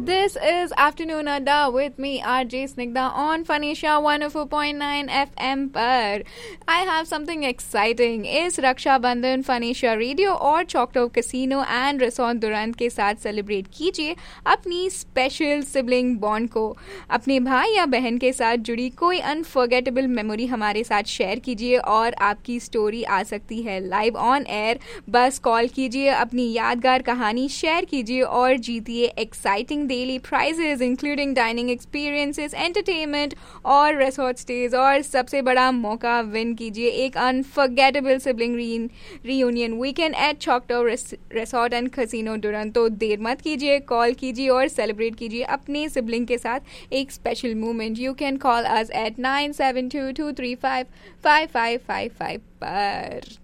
This is Afternoon Adda with me, RJ Snigdha, on Fanisha 104.9 FM पर. I have something exciting. इस Rakshabandhan फनीशा radio और चॉकटॉप casino and resort दुरंत के साथ celebrate कीजिए अपनी स्पेशल सिबलिंग बॉन्ड को. अपने भाई या बहन के साथ जुड़ी कोई अनफॉरगेटेबल मेमोरी हमारे साथ शेयर कीजिए और आपकी स्टोरी आ सकती है लाइव ऑन एयर. बस कॉल कीजिए, अपनी यादगार कहानी शेयर कीजिए और जीतिए exciting daily prizes including dining experiences, entertainment और resort stays. और सबसे बड़ा मौका विन कीजिए एक unforgettable sibling reunion weekend at Choctaw Resort and Casino Durant. तो देर मत कीजिए, कॉल कीजिए और सेलिब्रेट कीजिए अपने सिबलिंग के साथ एक special moment. You can call us at 9722355555 पर.